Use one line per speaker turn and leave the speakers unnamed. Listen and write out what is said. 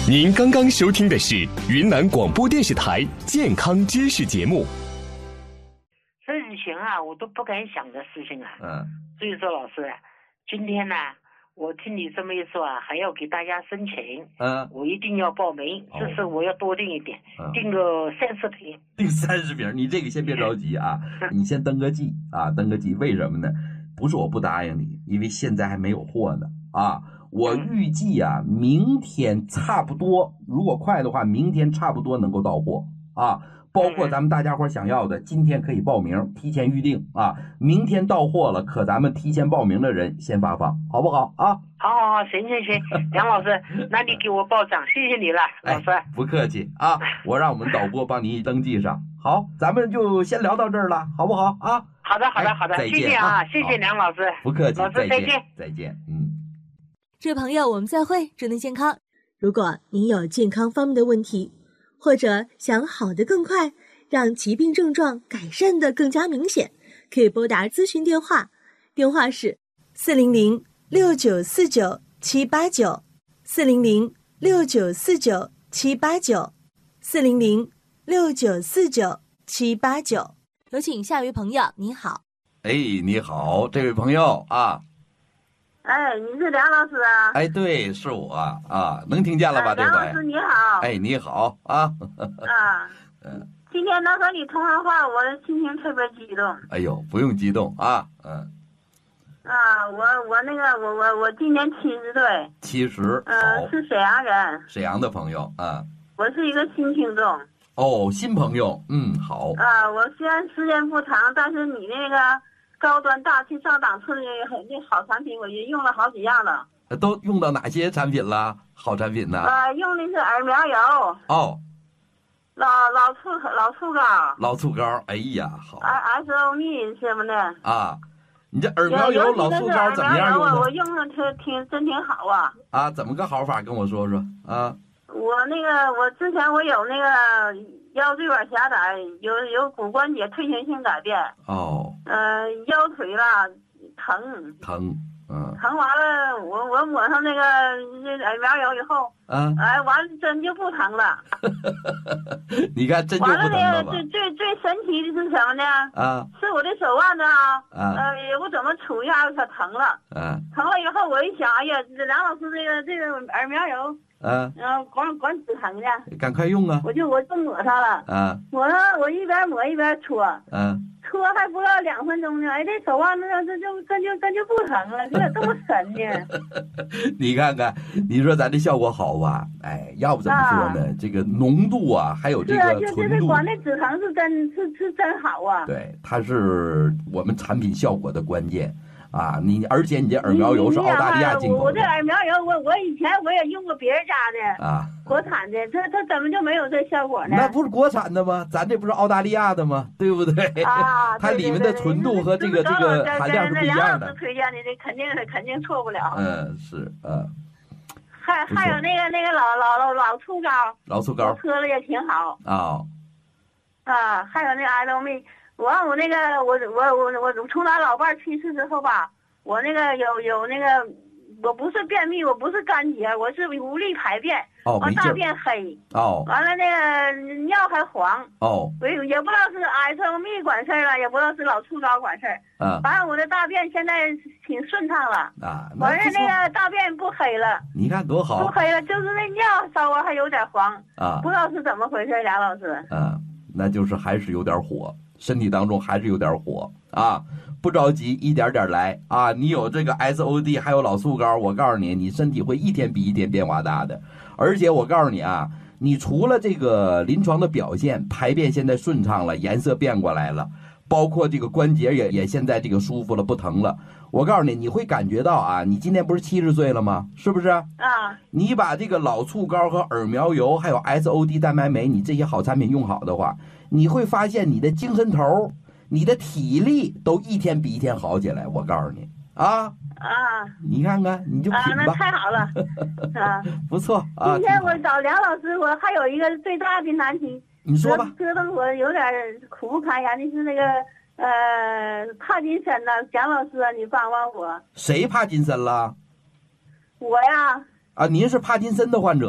您刚刚收听的是云南广播电视台健康知识节目。
这以前啊，我都不敢想的事情啊。所以说，老师，今天呢，我听你这么一说啊，还要给大家申请。我一定要报名，这次我要多订一点，订个30瓶。
订30瓶，你这个先别着急啊，你先登个记啊，登个记。为什么呢？不是我不答应你，因为现在还没有货呢啊。我预计啊，明天差不多，如果快的话，明天差不多能够到货啊。包括咱们大家伙想要的，今天可以报名，提前预定啊。明天到货了，可咱们提前报名的人先发放，好不好啊？
好，行，梁老师，那你给我报账，谢谢你了，老师。
不客气啊，我让我们导播帮你登记上。好，咱们就先聊到这儿了，好不好啊？
好的，谢谢啊，谢谢梁老师。
不客气，
老师再见。
再见。
这位朋友，我们再会，祝您健康。如果您有健康方面的问题，或者想好得更快，让疾病症状改善得更加明显，可以拨打咨询电话，电话是400-6949-789 400-6949-789 400-6949-789。有请下一位朋友，你好。
你好，这位朋友啊。
你是梁老师啊？
对，是我啊，能听见了吧？这回。
梁老师你好。
你好啊。
今天能和你通上话，我的心情特别激动。
哎呦，不用激动啊。
我今年70岁。
70。
是沈阳人。
沈阳的朋友啊。
我是一个新听众。
新朋友，好。
我虽然时间不长，但是你那个高端大气上档次的那好产品，我也用了好几样了。
都用到哪些产品了？好产品呢？
用的是耳苗油。老醋膏。
老醋膏，哎呀，好。
SOMe 什么的
啊？你这耳苗油、老醋膏怎么样用的？
我用的挺好啊。
怎么个好法？跟我说说啊。
我之前我有那个腰椎管狭窄，有骨关节退行性改变。腰腿啦疼。疼完了，我抹上那个耳苗油以后，完了针就不疼了。
你看针就不疼了吧？
完了最神奇的是什么呢？是我的手腕子也不怎么杵一下可疼了。疼了以后我一想，哎呀，梁老师这个耳苗油。管止疼的，
赶快用啊！
我就抹上了。抹上我一边抹一边搓。搓还不到2分钟呢，这手腕子这就不疼了，这这么神呢？
你看看，你说咱这效果好吧？要不怎么说呢？这个浓度啊，还有这个纯度，
管那止疼是真好啊！
对，它是我们产品效果的关键。而且你这耳苗油是澳大利亚进口的。
我这耳苗油，我以前我也用过别人家的国产的，它怎么就没有这效果呢？
那不是国产的吗？咱这不是澳大利亚的吗？对不对？它里面的纯度和这个含量是不一样的。
梁老师推荐的，这肯定错不了。
是
还有那个老醋膏。
老醋膏。
喝了也挺好。还有那个SOMe。我从俺老伴去世之后吧，我那个有那个，我不是便秘，我不是干结，我是无力排便，我大便黑，完了那个尿还黄，我也不知道是SOMe管事儿了，也不知道是老醋膏管事儿，反正我的大便现在挺顺畅了，完了那个大便不黑了，
你看多好，
不黑了，就是那尿稍微还有点黄，不知道是怎么回事，梁老师，
那就是还是有点火。身体当中还是有点火不着急，一点点来你有这个 SOD 还有老醋膏，我告诉你，你身体会一天比一天变化大的。而且我告诉你你除了这个临床的表现，排便现在顺畅了，颜色变过来了，包括这个关节也现在这个舒服了，不疼了。我告诉你，你会感觉到你今年不是70岁了吗？是不是？你把这个老醋膏和耳苗油还有 SOD 蛋白酶，你这些好产品用好的话，你会发现你的精神头、你的体力都一天比一天好起来。我告诉你你看看，你就品吧。
那太好了
不错
今天我找梁老师，我还有一个最大的难题，
你说吧。
折腾我有点苦不堪言的是那个帕金森呢，蒋老师你帮帮我。
谁帕金森了？
我呀。
您是帕金森的患者。